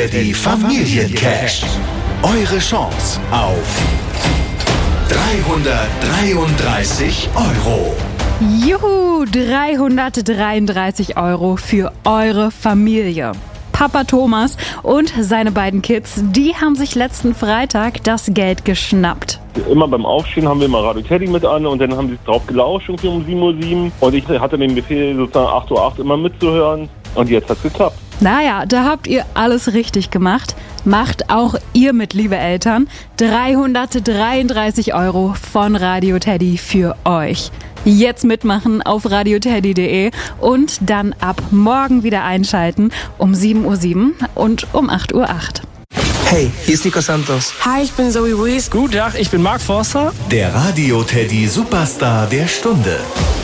Teddy Familiencash. Eure Chance auf 333 Euro. Juhu, 333 Euro für eure Familie. Papa Thomas und seine beiden Kids, die haben sich letzten Freitag das Geld geschnappt. Immer beim Aufstehen haben wir mal Radio Teddy mit an und dann haben sie drauf gelauscht irgendwie um 7:07 Uhr. Und ich hatte den Befehl, sozusagen 8:08 Uhr immer mitzuhören. Und jetzt hat's geklappt. Naja, da habt ihr alles richtig gemacht. Macht auch ihr mit, liebe Eltern. 333 Euro von Radio Teddy für euch. Jetzt mitmachen auf radioteddy.de und dann ab morgen wieder einschalten um 7:07 Uhr und um 8:08 Uhr. Hey, hier ist Nico Santos. Hi, ich bin Zoe Wees. Guten Tag, ich bin Mark Forster. Der Radio Teddy Superstar der Stunde.